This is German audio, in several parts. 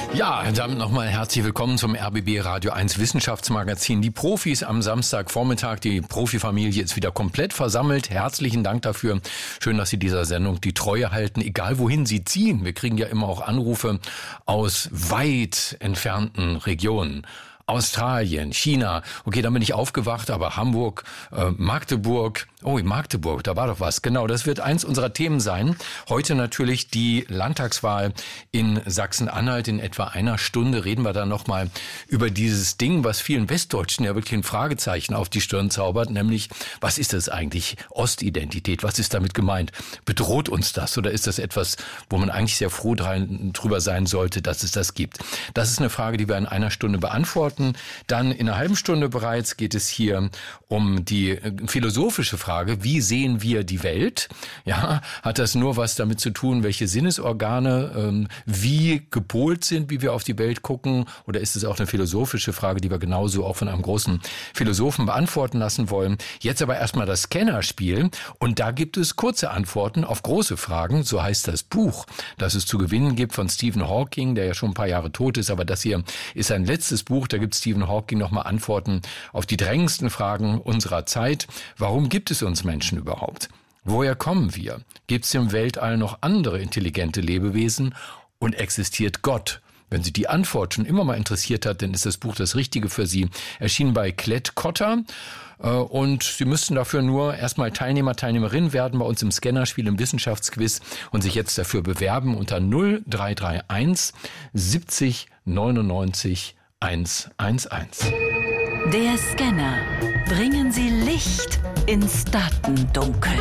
Ja, damit nochmal herzlich willkommen zum RBB Radio 1 Wissenschaftsmagazin. Die Profis am Samstagvormittag, die Profifamilie ist wieder komplett versammelt. Herzlichen Dank dafür. Schön, dass Sie dieser Sendung die Treue halten, egal wohin Sie ziehen. Wir kriegen ja immer auch Anrufe aus weit entfernten Regionen. Australien, China, okay, da bin ich aufgewacht, aber Hamburg, Magdeburg, in Magdeburg, da war doch was. Genau, das wird eins unserer Themen sein. Heute natürlich die Landtagswahl in Sachsen-Anhalt. In etwa einer Stunde reden wir dann nochmal über dieses Ding, was vielen Westdeutschen ja wirklich ein Fragezeichen auf die Stirn zaubert, nämlich, was ist das eigentlich? Ostidentität, was ist damit gemeint? Bedroht uns das oder ist das etwas, wo man eigentlich sehr froh drüber sein sollte, dass es das gibt? Das ist eine Frage, die wir in einer Stunde beantworten. Dann in einer halben Stunde bereits geht es hier um die philosophische Frage, wie sehen wir die Welt? Ja, hat das nur was damit zu tun, welche Sinnesorgane wie gepolt sind, wie wir auf die Welt gucken? Oder ist es auch eine philosophische Frage, die wir genauso auch von einem großen Philosophen beantworten lassen wollen? Jetzt aber erstmal das Scannerspiel. Und da gibt es kurze Antworten auf große Fragen. So heißt das Buch, das es zu gewinnen gibt von Stephen Hawking, der ja schon ein paar Jahre tot ist. Aber das hier ist sein letztes Buch. Da gibt Stephen Hawking nochmal Antworten auf die drängendsten Fragen unserer Zeit. Warum gibt es uns Menschen überhaupt? Woher kommen wir? Gibt es im Weltall noch andere intelligente Lebewesen? Und existiert Gott? Wenn Sie die Antwort schon immer mal interessiert hat, dann ist das Buch das Richtige für Sie. Erschienen bei Klett-Cotta. Und Sie müssten dafür nur erstmal Teilnehmer/Teilnehmerin werden bei uns im Scannerspiel, im Wissenschaftsquiz und sich jetzt dafür bewerben unter 0331 70 99 111. Der Scanner. Bringen Sie Licht ins Datendunkel.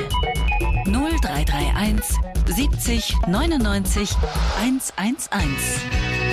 0331 70 99 111.